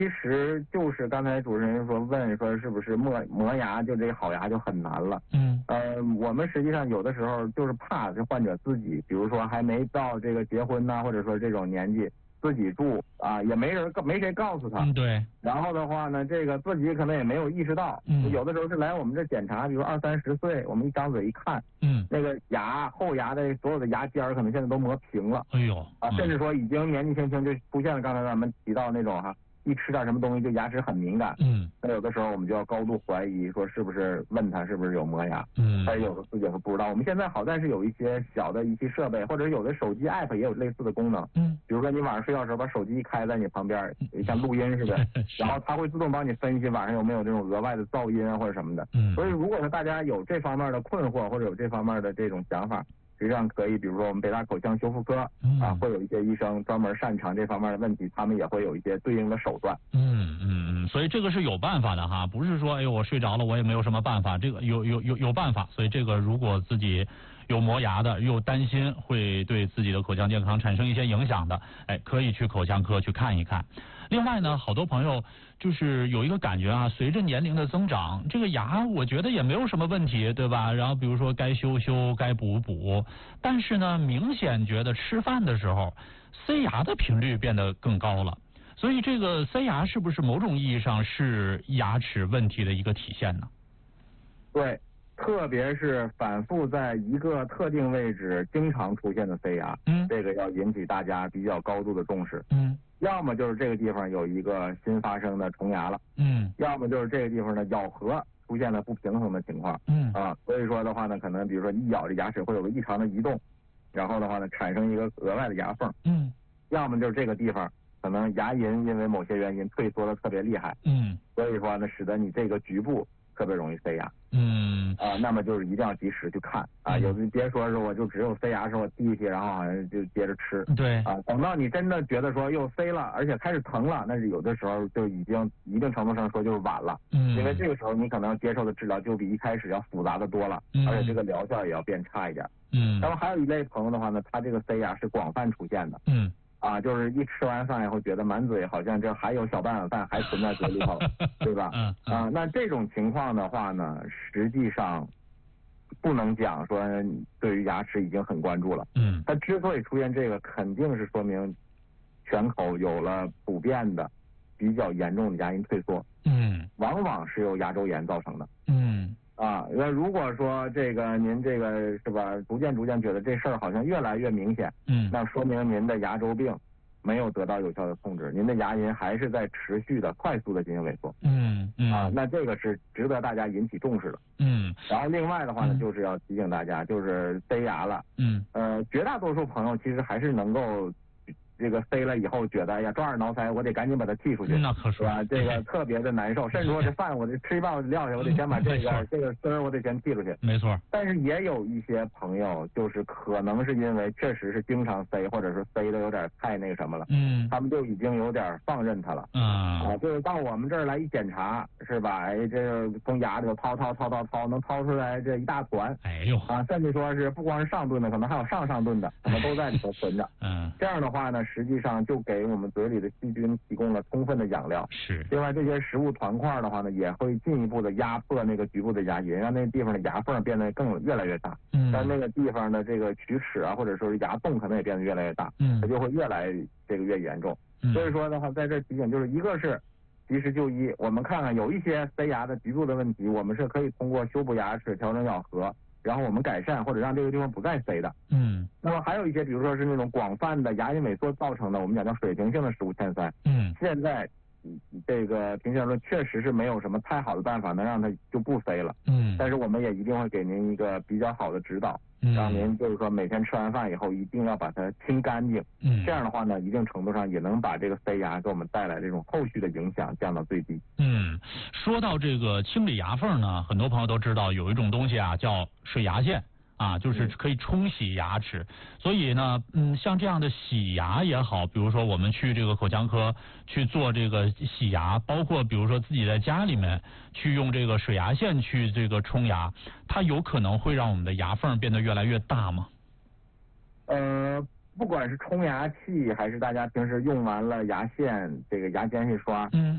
其实就是刚才主持人问说是不是磨牙就这个好牙就很难了。我们实际上有的时候就是怕这患者自己，比如说还没到这个结婚呐，或者说这种年纪自己住啊，也没谁告诉他。 对。 然后的话呢，这个自己可能也没有意识到。有的时候是来我们这检查，比如20-30岁，我们一张嘴一看，那个后牙的所有的牙尖可能现在都磨平了。 哎呦。 甚至说已经年纪轻轻就出现了刚才咱们提到那种一吃点什么东西就牙齿很敏感。那有的时候我们就要高度怀疑，说是不是问他是不是有磨牙。但是有的自己会不知道。我们现在好在是有一些小的仪器设备，或者有的手机 app 也有类似的功能。比如说你晚上睡觉的时候把手机一开在你旁边，像录音似的，然后它会自动帮你分析晚上有没有这种额外的噪音啊或者什么的。所以如果说大家有这方面的困惑或者有这方面的这种想法，实际上可以，比如说我们北大口腔修复科会有一些医生专门擅长这方面的问题，他们也会有一些对应的手段。 所以这个是有办法的哈，不是说我睡着了我也没有什么办法，这个有办法。所以这个如果自己有磨牙的，又担心会对自己的口腔健康产生一些影响的，可以去口腔科去看一看。另外呢，好多朋友就是有一个感觉随着年龄的增长，这个牙我觉得也没有什么问题，对吧？然后比如说该修修，该补补，但是呢，明显觉得吃饭的时候塞牙的频率变得更高了。所以这个塞牙是不是某种意义上是牙齿问题的一个体现呢？ 对，特别是反复在一个特定位置经常出现的塞牙，这个要引起大家比较高度的重视。要么就是这个地方有一个新发生的虫牙了，要么就是这个地方的咬合出现了不平衡的情况，所以说的话呢，可能比如说一咬这牙齿会有个异常的移动，然后的话呢产生一个额外的牙缝，要么就是这个地方可能牙龈因为某些原因退缩的特别厉害，所以说呢使得你这个局部特别容易塞牙，那么就是一定要及时去看有的别说是我就只有塞牙时候我剔剔，然后好像就接着吃， 对等到你真的觉得说又塞了，而且开始疼了，那是有的时候就已经一定程度上说就是晚了，因为这个时候你可能要接受的治疗就比一开始要复杂的多了，而且这个疗效也要变差一点。那么还有一类朋友的话呢，他这个塞牙是广泛出现的，就是一吃完饭以后觉得满嘴好像这还有小半碗饭还存在嘴里头，对吧？那这种情况的话呢，实际上不能讲说对于牙齿已经很关注了。它之所以出现这个，肯定是说明全口有了普遍的比较严重的牙龈退缩。往往是由牙周炎造成的。那如果说这个您这个是吧，逐渐觉得这事儿好像越来越明显，那说明您的牙周病没有得到有效的控制，您的牙龈还是在持续的快速的进行萎缩。那这个是值得大家引起重视的。然后另外的话呢，就是要提醒大家，就是塞牙了。绝大多数朋友其实还是能够这个塞了以后觉得抓耳挠腮，我得赶紧把它剔出去， 那可是吧？这个特别的难受，甚至说这饭我得吃一半我得撂下，我得先把这个丝儿我得先剔出去。 没错。但是也有一些朋友就是可能是因为确实是经常塞，或者是塞的有点太那个什么了，他们就已经有点放任它了。就是到我们这儿来一检查，是吧？这个从牙里头掏，能掏出来这一大团。甚至说是不光是上顿的，可能还有上顿的，可能都在里头存着。这样的话呢，实际上就给我们嘴里的细菌提供了充分的养料。另外这些食物团块的话呢，也会进一步的压迫那个局部的牙龈，让那个地方的牙缝变得越来越大。但那个地方的这个龋齿啊，或者说是牙洞可能也变得越来越大，它就会越来越严重。所以说的话，在这提醒就是一个是及时就医，我们看看有一些塞牙的局部的问题，我们是可以通过修补牙齿、调整咬合，然后我们改善或者让这个地方不再塞的。那么还有一些，比如说是那种广泛的牙龈萎缩造成的，我们讲叫水平性的食物欠塞。现在这个平时说确实是没有什么太好的办法能让它就不塞了。但是我们也一定会给您一个比较好的指导，让您就是说每天吃完饭以后一定要把它清干净。这样的话呢，一定程度上也能把这个塞牙给我们带来这种后续的影响降到最低。 说到这个清理牙缝呢，很多朋友都知道有一种东西叫水牙线。就是可以冲洗牙齿，所以呢，像这样的洗牙也好，比如说我们去这个口腔科去做这个洗牙，包括比如说自己在家里面去用这个水牙线去这个冲牙，它有可能会让我们的牙缝变得越来越大吗？ 不管是冲牙器还是大家平时用完了牙线这个牙间隙刷，